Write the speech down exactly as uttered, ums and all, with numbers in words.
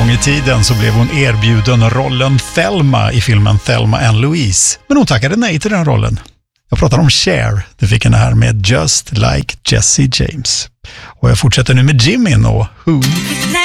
gång i tiden så blev hon erbjuden rollen Thelma i filmen Thelma and Louise. Men hon tackade nej till den rollen. Jag pratar om Cher. Det fick henne här med Just Like Jesse James. Och jag fortsätter nu med Jimin och Who.